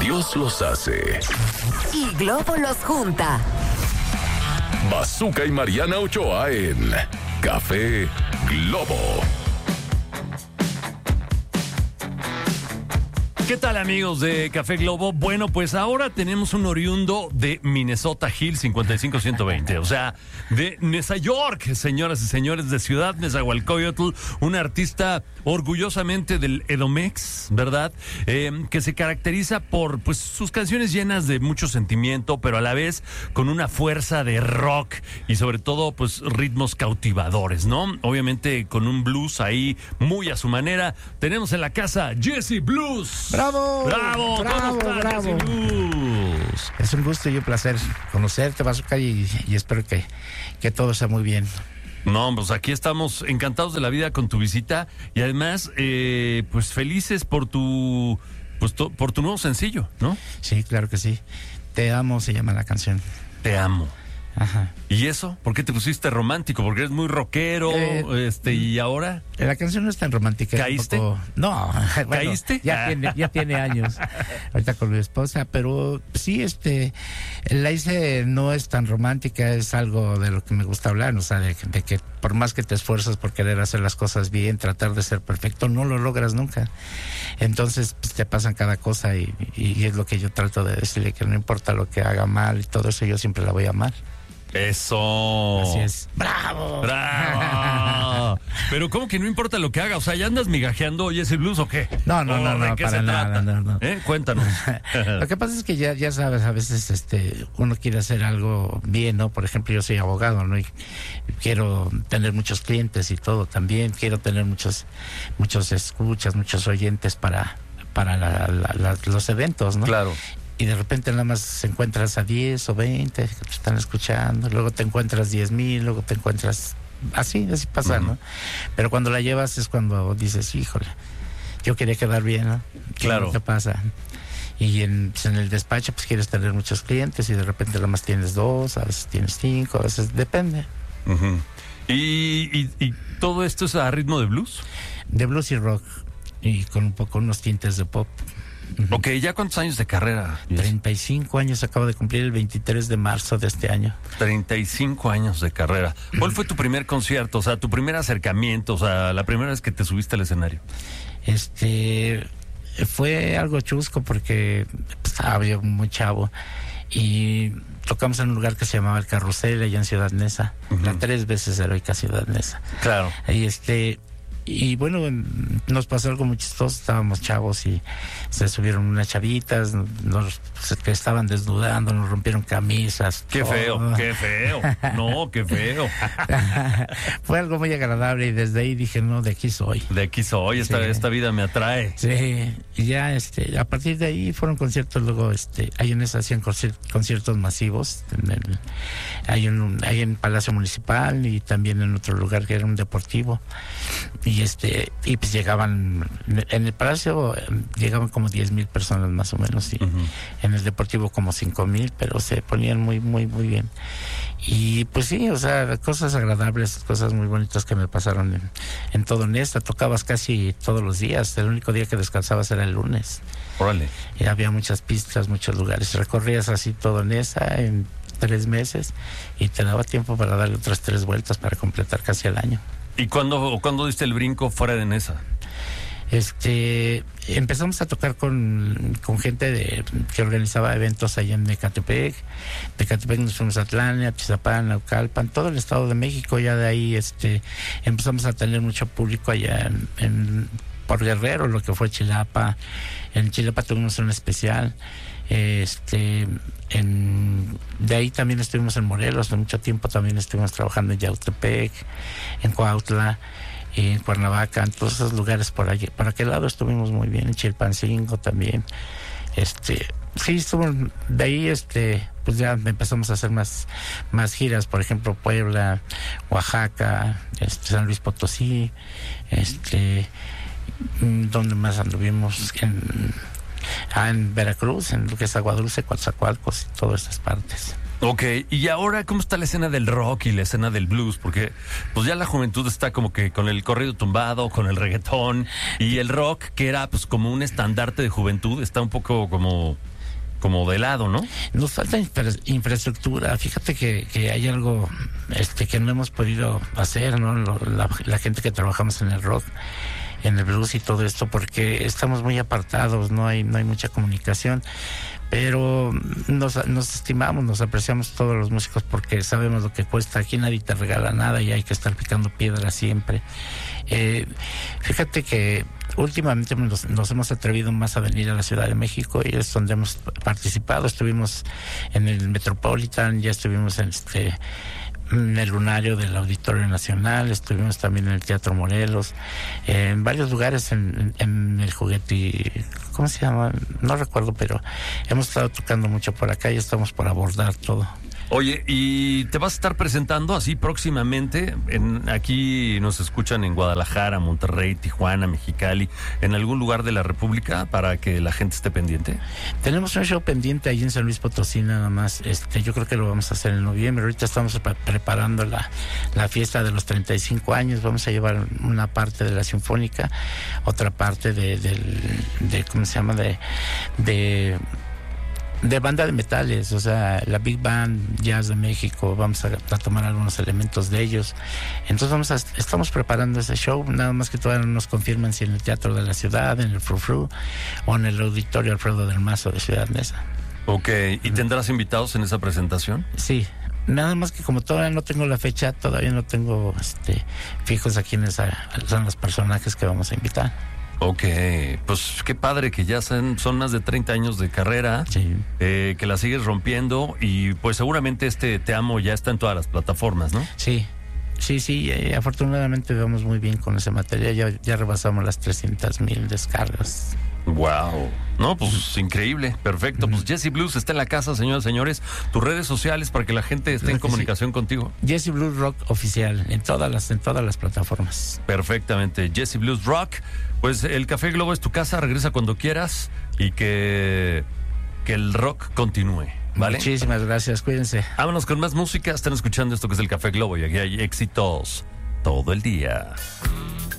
Dios los hace y Globo los junta. Bazooka y Mariana Ochoa en Café Globo. ¿Qué tal, amigos de Café Globo? Bueno, pues ahora tenemos un oriundo de Minnesota Hill 55120, o sea, de Nueva York, señoras y señores, de Ciudad Nezahualcóyotl, un artista orgullosamente del Edomex, ¿verdad? Que se caracteriza por, pues, sus canciones llenas de mucho sentimiento, pero a la vez con una fuerza de rock y sobre todo, pues, ritmos cautivadores, ¿no? Obviamente con un blues ahí muy a su manera. Tenemos en la casa Jesse Blues. ¡Bravo! ¡Bravo! ¡Bravo! ¿Cómo estás, ¡Bravo! Jesse Blues? Es un gusto y un placer conocerte, Bazooka, y espero que todo sea muy bien. No, pues aquí estamos encantados de la vida con tu visita y además, pues felices por tu nuevo sencillo, ¿no? Sí, claro que sí. Te amo, se llama la canción. Te amo. Ajá. ¿Y eso? ¿Por qué te pusiste romántico? ¿Porque eres muy rockero? ¿Y ahora? La canción no es tan romántica. ¿Caíste? No. Bueno, ¿Caíste? Ya tiene años. Ahorita con mi esposa, pero sí, la hice, no es tan romántica, es algo de lo que me gusta hablar, o sea, de que por más que te esfuerzas por querer hacer las cosas bien, tratar de ser perfecto, no lo logras nunca. Entonces, pues, te pasan cada cosa y es lo que yo trato de decirle, que no importa lo que haga mal y todo eso, yo siempre la voy a amar. ¡Eso! Así es. ¡Bravo! ¡Bravo! Pero ¿cómo que no importa lo que haga? O sea, ¿ya andas migajeando Jesse Blues o qué? No, ¿De qué para se nada, trata? no. Cuéntanos. Lo que pasa es que ya sabes, a veces uno quiere hacer algo bien, ¿no? Por ejemplo, yo soy abogado, ¿no? Y quiero tener muchos clientes y todo también. Quiero tener muchos escuchas, muchos oyentes para los eventos, ¿no? Claro. Y de repente nada más encuentras a 10 o 20 que te están escuchando, luego te encuentras 10,000, luego te encuentras... Así pasa, ¿no? Pero cuando la llevas es cuando dices, híjole, yo quería quedar bien, ¿no? Claro. ¿Qué pasa? Y en el despacho pues quieres tener muchos clientes y de repente nada más tienes 2, a veces tienes 5, a veces depende. Uh-huh. ¿Y todo esto es a ritmo de blues? De blues y rock, y con unos tintes de pop. Uh-huh. Ok, ¿ya cuántos años de carrera? 35 años, acabo de cumplir el 23 de marzo de este año. 35 años de carrera. ¿Cuál fue tu primer concierto? O sea, tu primer acercamiento, o sea, la primera vez que te subiste al escenario. Fue algo chusco porque estaba yo muy chavo y tocamos en un lugar que se llamaba El Carrusel, allá en Ciudad Neza, uh-huh. La 3 veces heroica Ciudad Neza. Claro. Y bueno, nos pasó algo muy chistoso, estábamos chavos y se subieron unas chavitas, que estaban desnudando, nos rompieron camisas. ¡Qué feo! ¡Qué feo! No, qué feo. Fue algo muy agradable y desde ahí dije, no, de aquí soy. De aquí soy, esta vida me atrae. Sí, y ya a partir de ahí fueron conciertos, luego ahí en esa hacían conciertos masivos, ahí en Palacio Municipal y también en otro lugar que era un deportivo. Y pues llegaban, en el Palacio llegaban como 10,000 personas más o menos, y uh-huh. En el Deportivo como 5,000, pero se ponían muy, muy, muy bien. Y pues sí, o sea, cosas agradables, cosas muy bonitas que me pasaron en todo Neza. Tocabas casi todos los días, el único día que descansabas era el lunes. Órale. Y había muchas pistas, muchos lugares. Recorrías así todo Neza en 3 meses y te daba tiempo para darle otras 3 vueltas para completar casi el año. ¿Y cuándo diste el brinco fuera de Neza? Empezamos a tocar con gente que organizaba eventos allá en Ecatepec. De Ecatepec nos fuimos a Atlanta, Atizapán, Naucalpan, todo el Estado de México. Ya de ahí empezamos a tener mucho público allá por Guerrero, lo que fue Chilapa. En Chilapa tuvimos un especial. De ahí también estuvimos en Morelos, de mucho tiempo también estuvimos trabajando en Yautepec, en Cuautla, en Cuernavaca, en todos esos lugares por allí, por aquel lado estuvimos muy bien, en Chilpancingo también. Sí, estuvo de ahí, pues ya empezamos a hacer más giras, por ejemplo, Puebla, Oaxaca, San Luis Potosí, ¿dónde más anduvimos? En Veracruz, en lo que es Agua Dulce, Coatzacoalcos y todas esas partes. Ok, y ahora, ¿cómo está la escena del rock y la escena del blues? Porque pues ya la juventud está como que con el corrido tumbado, con el reggaetón, y el rock, que era pues como un estandarte de juventud, está un poco como como de lado, ¿no? Nos falta infraestructura. Fíjate que hay algo que no hemos podido hacer, ¿no? La gente que trabajamos en el rock, en el blues y todo esto, porque estamos muy apartados, no hay mucha comunicación. Pero nos estimamos, nos apreciamos todos los músicos porque sabemos lo que cuesta. Aquí nadie te regala nada y hay que estar picando piedra siempre. Fíjate que últimamente nos hemos atrevido más a venir a la Ciudad de México y es donde hemos participado. Estuvimos en el Metropolitan, ya estuvimos en el Lunario del Auditorio Nacional, estuvimos también en el Teatro Morelos, en varios lugares en el Juguete, ¿cómo se llama? No recuerdo, pero hemos estado tocando mucho por acá y estamos por abordar todo. Oye, ¿y te vas a estar presentando así próximamente? Aquí nos escuchan en Guadalajara, Monterrey, Tijuana, Mexicali, en algún lugar de la República para que la gente esté pendiente. Tenemos un show pendiente ahí en San Luis Potosí nada más. Yo creo que lo vamos a hacer en noviembre. Ahorita estamos preparando la fiesta de los 35 años. Vamos a llevar una parte de la Sinfónica, otra parte de ¿cómo se llama? De banda de metales, o sea, la Big Band Jazz de México. Vamos a tomar algunos elementos de ellos. Entonces estamos preparando ese show, nada más que todavía no nos confirman si en el Teatro de la Ciudad, en el Frufru o en el Auditorio Alfredo del Mazo de Ciudad Neza. Ok, ¿y tendrás invitados en esa presentación? Sí, nada más que como todavía no tengo la fecha, todavía no tengo fijos a quiénes son los personajes que vamos a invitar. Ok, pues qué padre que ya son más de 30 años de carrera, sí. Que la sigues rompiendo y pues seguramente Te Amo ya está en todas las plataformas, ¿no? Sí, afortunadamente vamos muy bien con ese material, ya rebasamos las 300,000 descargas. Wow, no, pues increíble, perfecto. Pues Jesse Blues está en la casa, señoras y señores. Tus redes sociales para que la gente esté en comunicación contigo. Jesse Blues Rock oficial en todas las plataformas. Perfectamente, Jesse Blues Rock. Pues el Café Globo es tu casa, regresa cuando quieras y que el rock continúe, ¿vale? Muchísimas gracias, cuídense. Vámonos con más música, están escuchando esto que es el Café Globo y aquí hay éxitos todo el día.